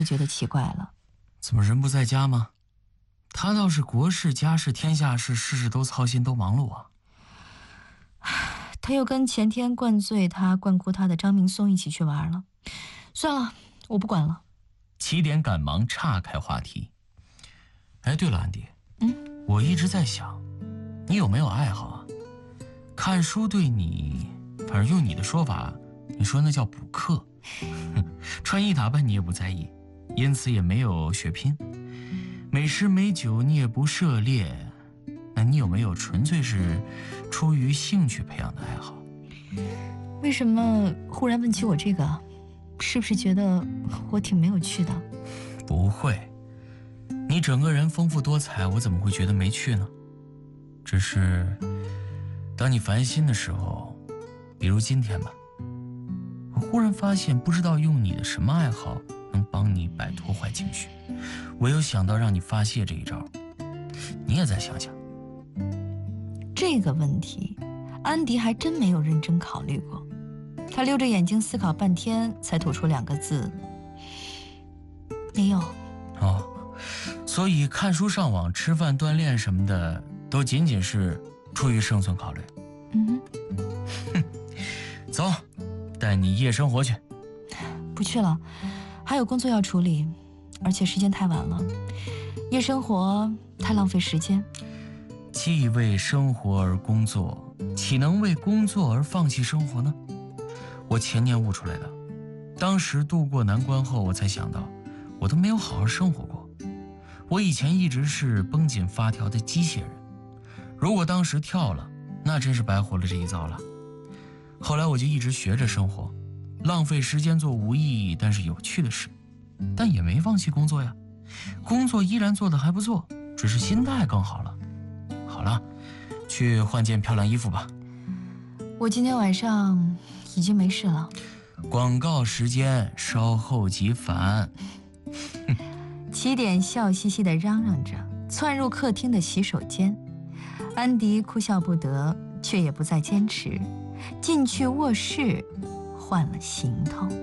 觉得奇怪了。 怎么人不在家吗？他倒是国事家事天下事，事事都操心，都忙碌啊。 他又跟前天灌醉他、灌哭他的张明松一起去玩了。算了，我不管了。 起点赶忙岔开话题。哎，对了，安迪，我一直在想，你有没有爱好啊？看书对你，反正用你的说法，你说那叫补课。穿衣打扮你也不在意，因此也没有血拼。美食美酒你也不涉猎，那你有没有纯粹是出于兴趣培养的爱好？ 为什么忽然问起我这个？是不是觉得我挺没有趣的？ 不会，你整个人丰富多彩，我怎么会觉得没趣呢？只是当你烦心的时候，比如今天吧，我忽然发现不知道用你的什么爱好能帮你摆脱坏情绪，我又想到让你发泄这一招，你也再想想。 这个问题，安迪还真没有认真考虑过。他溜着眼睛思考半天，才吐出2个字：没有。 哦，所以看书、上网、吃饭、锻炼什么的，都仅仅是出于生存考虑。走，带你夜生活去。 不去了，还有工作要处理，而且时间太晚了，夜生活太浪费时间。 既为生活而工作，岂能为工作而放弃生活呢？我前年悟出来的，当时度过难关后，我才想到，我都没有好好生活过。我以前一直是绷紧发条的机械人，如果当时跳了，那真是白活了这一遭了。后来我就一直学着生活，浪费时间做无意义但是有趣的事，但也没放弃工作呀。工作依然做得还不错，只是心态更好了。好了，去换件漂亮衣服吧。 我今天晚上已经没事了。 广告时间，稍后即返。 起点笑嘻嘻地嚷嚷着，窜入客厅的洗手间。安迪哭笑不得，却也不再坚持，进去卧室换了行头。